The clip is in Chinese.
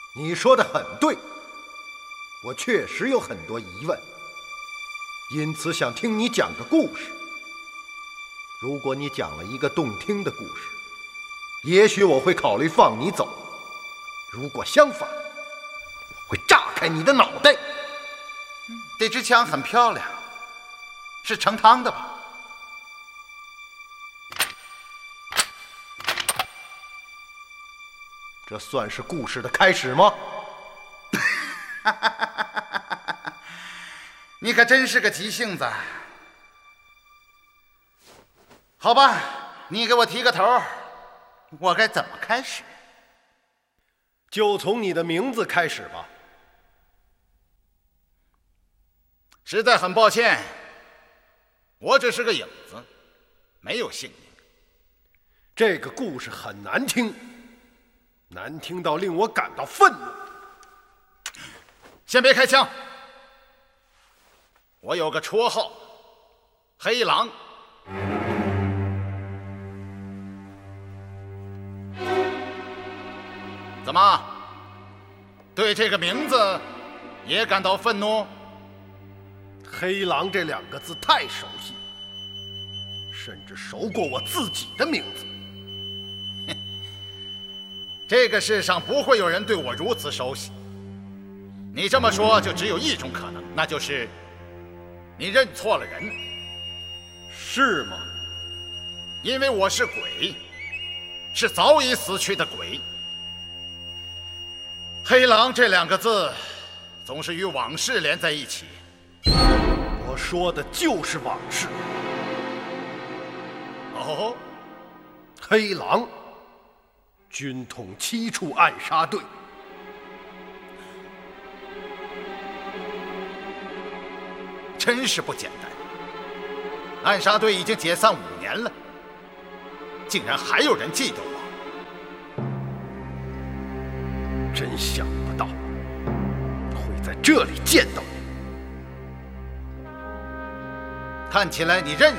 你说的很对，我确实有很多疑问，因此想听你讲个故事。如果你讲了一个动听的故事，也许我会考虑放你走；如果相反，我会炸开你的脑袋。 这支枪很漂亮，是成汤的吧？ 这算是故事的开始吗？ 你可真是个急性子。好吧，你给我提个头，我该怎么开始？ 就从你的名字开始吧。 实在很抱歉，我只是个影子，没有姓名。 这个故事很难听，难听到令我感到愤怒。 先别开枪，我有个绰号，黑狼。怎么，对这个名字也感到愤怒？ 黑狼这2个字太熟悉，甚至熟过我自己的名字。 这个世上不会有人对我如此熟悉。你这么说就只有一种可能，那就是你认错了人。 是吗？ 因为我是鬼，是早已死去的鬼。黑狼这2个字总是与往事连在一起。 我说的就是往事。 哦， 黑狼，军统7处暗杀队。 真是不简单。暗杀队已经解散5年了，竟然还有人记得我。 真想不到会在这里见到你。 看起来你认识